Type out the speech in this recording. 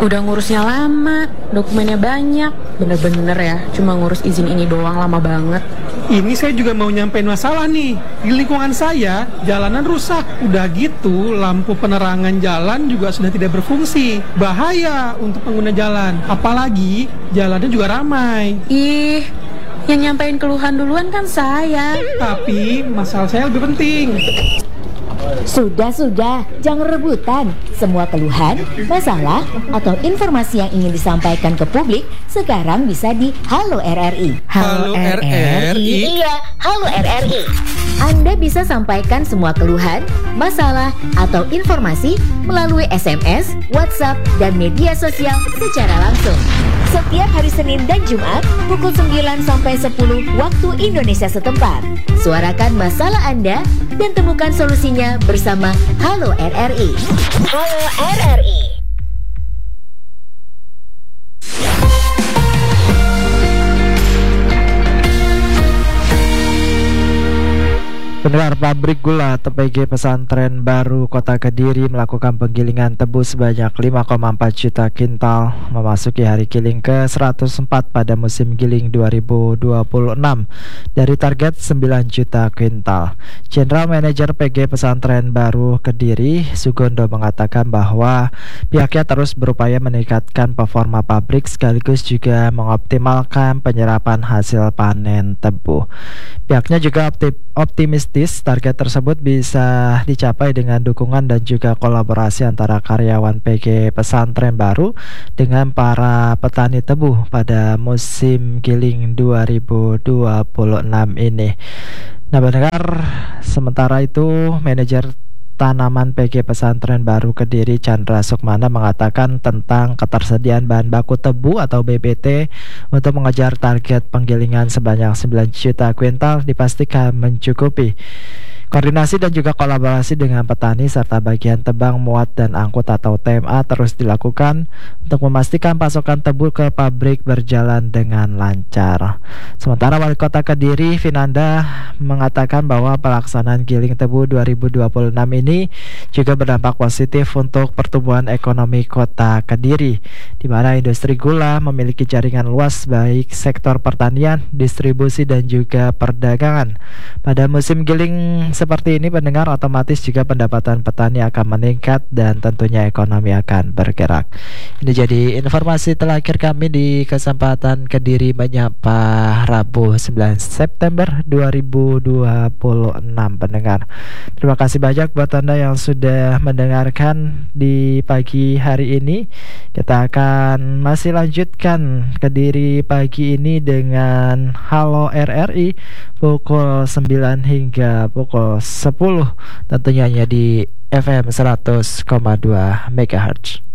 Udah ngurusnya lama, dokumennya banyak. Bener-bener ya, cuma ngurus izin ini doang lama banget. Ini saya juga mau nyampein masalah nih. Di lingkungan saya, jalanan rusak. Udah gitu, lampu penerangan jalan juga sudah tidak berfungsi. Bahaya untuk pengguna jalan. Apalagi, jalannya juga ramai. Ih, yang nyampein keluhan duluan kan saya. Tapi, masalah saya lebih penting. Sudah, jangan rebutan. Semua keluhan, masalah, atau informasi yang ingin disampaikan ke publik sekarang bisa di Halo RRI. Halo RRI? Iya, Halo RRI. Anda bisa sampaikan semua keluhan, masalah, atau informasi melalui SMS, WhatsApp, dan media sosial secara langsung. Setiap hari Senin dan Jumat pukul 9 sampai 10 waktu Indonesia setempat. Suarakan masalah Anda dan temukan solusinya bersama Halo RRI. Halo RRI. Pendengar, pabrik gula TPG Pesantren Baru Kota Kediri melakukan penggilingan tebu sebanyak 5,4 juta kintal memasuki hari giling ke-104 pada musim giling 2026 dari target 9 juta kintal. General Manager PG Pesantren Baru Kediri, Sugondo, mengatakan bahwa pihaknya terus berupaya meningkatkan performa pabrik sekaligus juga mengoptimalkan penyerapan hasil panen tebu. Pihaknya juga optimistis target tersebut bisa dicapai dengan dukungan dan juga kolaborasi antara karyawan PG Pesantren Baru dengan para petani tebu pada musim giling 2026 ini. Nah, pendengar, sementara itu manajer tanaman PG Pesantren Baru Kediri, Chandra Sukmana, mengatakan tentang ketersediaan bahan baku tebu atau BBT untuk mengejar target penggilingan sebanyak 9 juta kuintal dipastikan mencukupi. Koordinasi dan juga kolaborasi dengan petani serta bagian tebang, muat, dan angkut atau TMA terus dilakukan untuk memastikan pasokan tebu ke pabrik berjalan dengan lancar. Sementara Wali Kota Kediri, Vinanda, mengatakan bahwa pelaksanaan giling tebu 2026 ini juga berdampak positif untuk pertumbuhan ekonomi Kota Kediri, di mana industri gula memiliki jaringan luas baik sektor pertanian, distribusi, dan juga perdagangan. Pada musim giling seperti ini, pendengar, otomatis juga pendapatan petani akan meningkat dan tentunya ekonomi akan bergerak. Ini jadi informasi terakhir kami di kesempatan Kediri Menyapa Rabu 9 September 2026, pendengar. Terima kasih banyak buat Anda yang sudah mendengarkan di pagi hari ini. Kita akan masih lanjutkan Kediri pagi ini dengan Halo RRI pukul 9 hingga pukul 10, tentunya hanya di FM 100,2 MHz.